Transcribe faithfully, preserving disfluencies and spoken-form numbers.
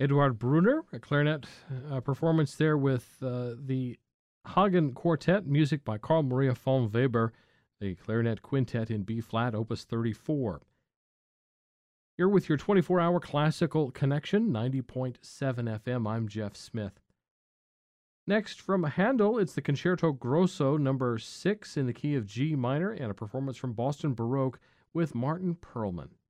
Eduard Brunner, a clarinet uh, performance there with uh, the Hagen Quartet, music by Carl Maria von Weber, the clarinet quintet in B-flat, opus thirty-four. Here with your twenty-four hour classical connection, ninety point seven F M, I'm Jeff Smith. Next, from Handel, it's the Concerto Grosso number six in the key of G minor, and a performance from Boston Baroque with Martin Perlman.